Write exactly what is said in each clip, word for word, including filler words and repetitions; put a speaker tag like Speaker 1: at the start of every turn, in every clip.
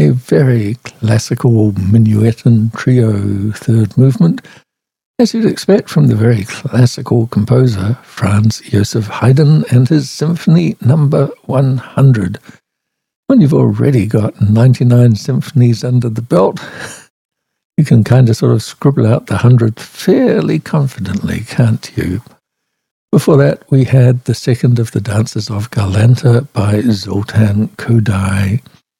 Speaker 1: a very classical minuet and trio third movement, as you'd expect from the very classical composer Franz Joseph Haydn and his Symphony Number one hundred. When you've already got ninety-nine symphonies under the belt, you can kind of sort of scribble out the hundredth fairly confidently, can't you? Before that, we had the second of the Dances of Galanta by Zoltan Kodály.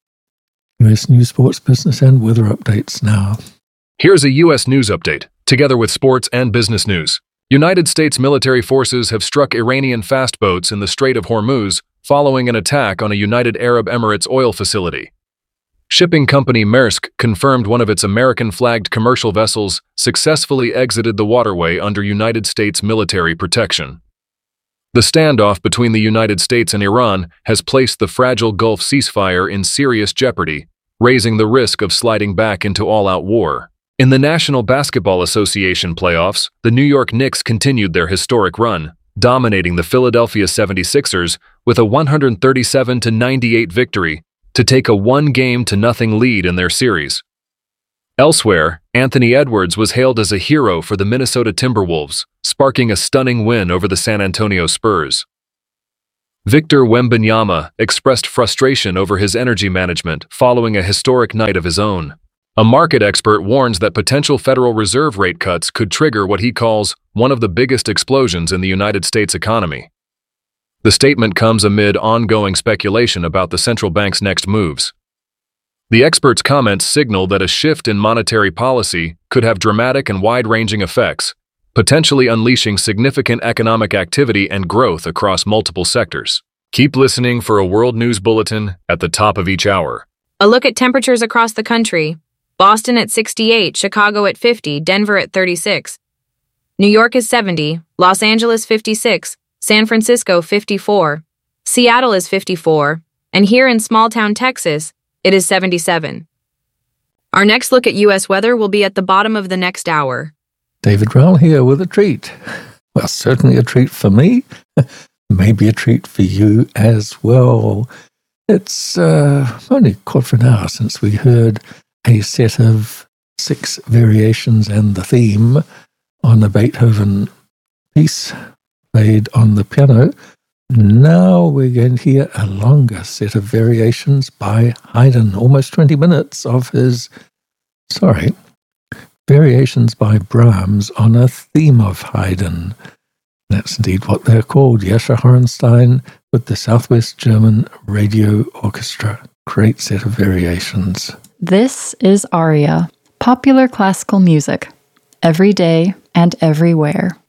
Speaker 1: U S News, Sports, Business, and Weather updates now.
Speaker 2: Here's a U S News update, together with sports and business news. United States military forces have struck Iranian fast boats in the Strait of Hormuz following an attack on a United Arab Emirates oil facility. Shipping company Maersk confirmed one of its American-flagged commercial vessels successfully exited the waterway under United States military protection. The standoff between the United States and Iran has placed the fragile Gulf ceasefire in serious jeopardy, raising the risk of sliding back into all-out war. In the National Basketball Association playoffs, the New York Knicks continued their historic run, dominating the Philadelphia seventy-sixers with a one thirty-seven to ninety-eight victory to take a one-game-to-nothing lead in their series. Elsewhere, Anthony Edwards was hailed as a hero for the Minnesota Timberwolves, sparking a stunning win over the San Antonio Spurs. Victor Wembanyama expressed frustration over his energy management following a historic night of his own. A market expert warns that potential Federal Reserve rate cuts could trigger what he calls one of the biggest explosions in the United States economy. The statement comes amid ongoing speculation about the central bank's next moves. The expert's comments signal that a shift in monetary policy could have dramatic and wide-ranging effects, potentially unleashing significant economic activity and growth across multiple sectors. Keep listening for a World News Bulletin at the top of each hour.
Speaker 3: A look at temperatures across the country. Boston at sixty-eight, Chicago at fifty, Denver at thirty-six. New York is seventy, Los Angeles fifty-six, San Francisco fifty-four, Seattle is fifty-four, and here in small-town Texas, it is seventy-seven. Our next look at U S weather will be at the bottom of the next hour.
Speaker 1: David Rowell here with a treat. Well, certainly a treat for me, maybe a treat for you as well. It's uh, only a quarter of an hour since we heard a set of six variations and the theme on a Beethoven piece played on the piano. Now we're going to hear a longer set of variations by Haydn, almost twenty minutes of his, sorry, variations by Brahms on a theme of Haydn. That's indeed what they're called, Jascha Horenstein with the Southwest German Radio Orchestra. Great set of variations.
Speaker 4: This is Aria, popular classical music, every day and everywhere.